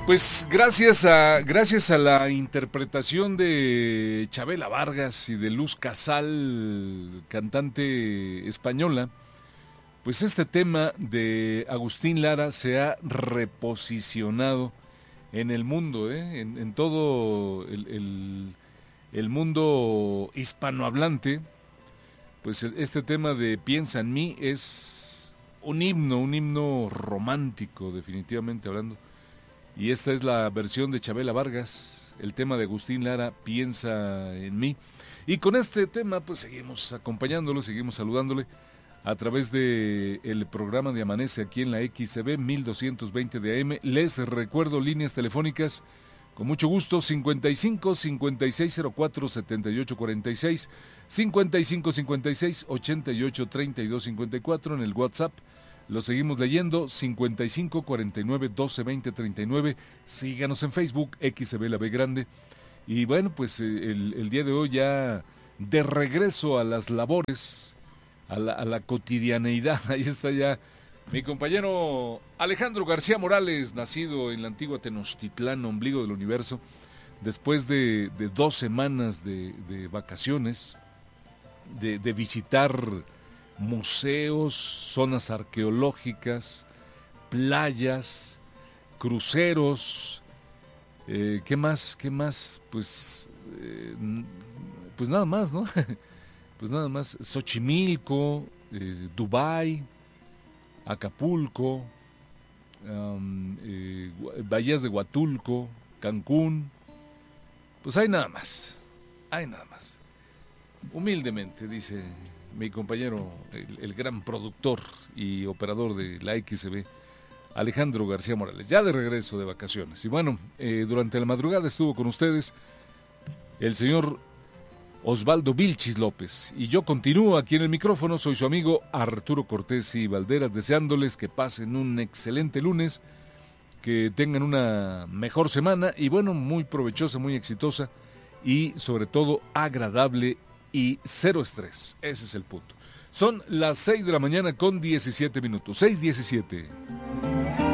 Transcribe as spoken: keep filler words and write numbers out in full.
Pues gracias a, gracias a la interpretación de Chabela Vargas y de Luz Casal, cantante española, pues este tema de Agustín Lara se ha reposicionado en el mundo, ¿eh? en, en todo el, el, el mundo hispanohablante. Pues este tema de Piensa en mí es un himno, un himno romántico, definitivamente hablando. Y esta es la versión de Chabela Vargas, el tema de Agustín Lara, Piensa en mí. Y con este tema pues seguimos acompañándolo, seguimos saludándole a través de el programa de Amanece aquí en la X C B mil doscientos veinte de A M. Les recuerdo líneas telefónicas con mucho gusto: cincuenta y cinco, cincuenta y seis cero cuatro, setenta y ocho cuarenta y seis, cincuenta y cinco, cincuenta y seis, ochenta y ocho, treinta y dos cincuenta y cuatro. En el WhatsApp lo seguimos leyendo, cincuenta y cinco, cuarenta y nueve, doce, veinte, treinta y nueve. Síganos en Facebook, X C B La B Grande. Y bueno, pues el, el día de hoy ya de regreso a las labores, a la, a la cotidianeidad. Ahí está ya mi compañero Alejandro García Morales, nacido en la antigua Tenochtitlán, ombligo del universo, después de, de dos semanas de, de vacaciones, de, de visitar museos, zonas arqueológicas, playas, cruceros, eh, ¿qué más? ¿Qué más? Pues, eh, pues nada más, ¿no? Pues nada más, Xochimilco, eh, Dubái, Acapulco, um, eh, Bahías de Huatulco, Cancún, pues hay nada más, hay nada más. Humildemente, dice mi compañero, el, el gran productor y operador de la X C B, Alejandro García Morales, ya de regreso de vacaciones. Y bueno, eh, durante la madrugada estuvo con ustedes el señor Osvaldo Vilchis López, y yo continúo aquí en el micrófono. Soy su amigo Arturo Cortés y Valderas, deseándoles que pasen un excelente lunes, que tengan una mejor semana y bueno, muy provechosa, muy exitosa y sobre todo agradable y cero estrés. Ese es el punto. Son las seis de la mañana con diecisiete minutos, seis diecisiete.